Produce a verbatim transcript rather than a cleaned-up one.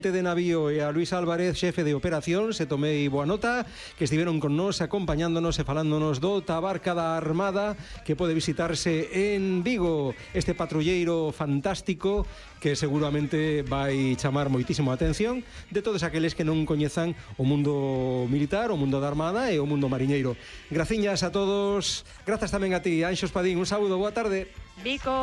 de navío e a Luis Álvarez, xefe de operación, se tomei boa nota, que estiveron con nós acompañándonos e falándonos do Tabarca da Armada, que pode visitarse en Vigo, este patrulleiro fantástico que seguramente vai chamar moitísimo a atención de todos aqueles que non coñezan o mundo militar, o mundo da Armada e o mundo mariñeiro. Graciñas a todos, grazas tamén a ti, Anxo Espadín, un saúdo, boa tarde. Vico.